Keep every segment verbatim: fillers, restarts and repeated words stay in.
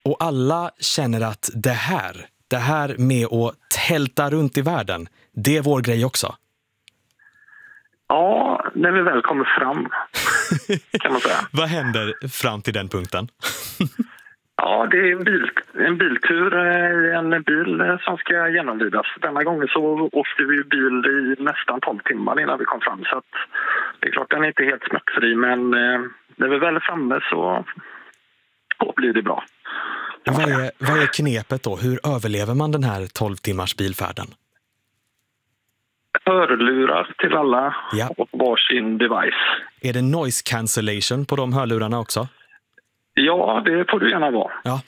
Och alla känner att det här, det här med att tälta runt i världen, det är vår grej också. Ja, när vi väl kommer fram, kan man säga. Vad händer fram till den punkten? Ja, det är en, bil, en biltur, en bil som ska genomlidas. Denna gången så åkte vi bil i nästan tolv timmar innan vi kom fram. Så att det är klart den är inte helt smärtfri, men när vi väl är framme så blir det bra. Vad är, vad är knepet då? Hur överlever man den här tolv timmars bilfärden? Hörlurar till alla Ja. och varsin device. Är det noise cancellation på de hörlurarna också? Ja, det får du gärna vara. Ja.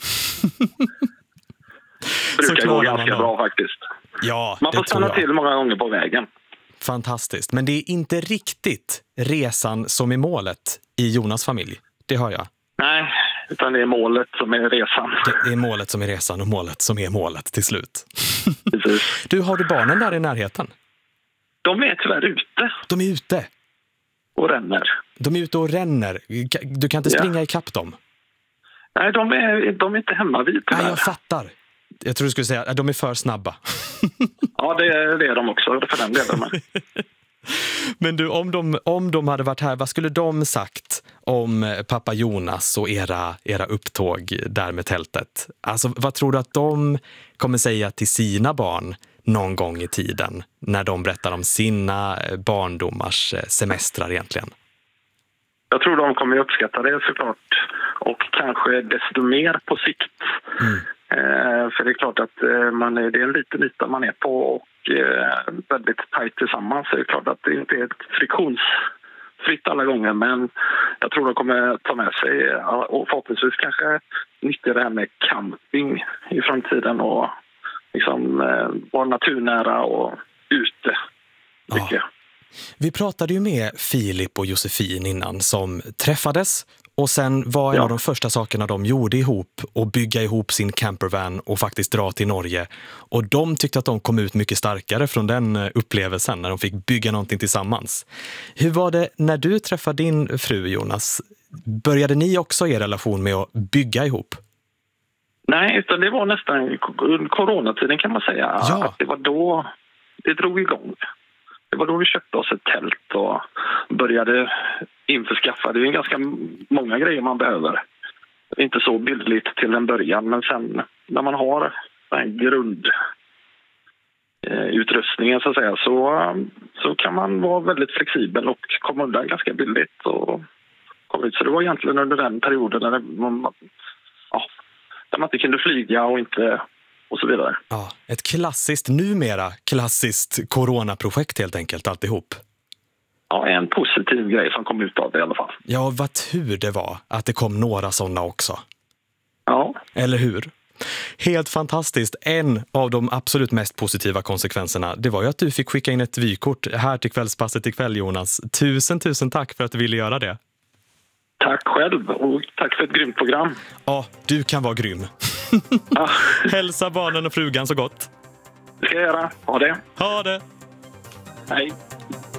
Brukar gå ganska bra faktiskt. Ja, man får stanna tror jag. till många gånger på vägen. Fantastiskt. Men det är inte riktigt resan som är målet i Jonas familj. Det hör jag. Nej, utan det är målet som är resan. Det är målet som är resan och målet som är målet till slut. Precis. Du, har du barnen där i närheten? De är tyvärr ute. De är ute. Och ränner. De är ute och ränner. Du kan inte springa Ja. ikapp dem. Nej, de är, de är inte hemma vid tyvärr. Nej, jag fattar. Jag tror du skulle säga att de är för snabba. Ja, det är, det är de också, för den delen. Men du, om de, om de hade varit här, vad skulle de sagt om pappa Jonas och era, era upptåg där med tältet? Alltså, vad tror du att de kommer säga till sina barn någon gång i tiden när de berättar om sina barndomars semestrar egentligen? Jag tror de kommer uppskatta det såklart. Och kanske desto mer på sikt. Mm. Eh, för det är klart att eh, man är, det är en liten yta man är på och eh, väldigt tajt tillsammans. Så det är klart att det inte är ett friktionsfritt alla gånger. Men jag tror de kommer ta med sig ja, och förhoppningsvis kanske nyttja det här med camping i framtiden. Och liksom eh, vara naturnära och ute. Mycket. Ja. Vi pratade ju med Filip och Josefin innan som träffades och sen var en Ja. av de första sakerna de gjorde ihop och bygga ihop sin campervan och faktiskt dra till Norge. Och de tyckte att de kom ut mycket starkare från den upplevelsen när de fick bygga någonting tillsammans. Hur var det när du träffade din fru Jonas? Började ni också er relation med att bygga ihop? Nej, utan det var nästan under coronatiden kan man säga. Ja. Att det var då det drog igång. Det var då vi köpte oss ett tält och började införskaffa. Det är ganska många grejer man behöver. Inte så bildligt till en början, men sen när man har den grundutrustningen så att säga, så, så kan man vara väldigt flexibel och komma undan ganska billigt. Och komma ut. Så det var egentligen under den perioden när man, ja, där man inte kunde flyga och inte... och så vidare. Ja, ett klassiskt, numera klassiskt coronaprojekt helt enkelt, alltihop. Ja, en positiv grej som kom ut av det i alla fall. Ja, vad tur det var att det kom några sådana också. Ja. Eller hur? Helt fantastiskt. En av de absolut mest positiva konsekvenserna, det var ju att du fick skicka in ett vykort här till kvällspasset ikväll, Jonas. Tusen, tusen tack för att du ville göra det. Tack själv och tack för ett grymt program. Ja, du kan vara grym. Ja. Hälsa barnen och frugan så gott. Det ska jag göra. Ha det. Ha det. Hej.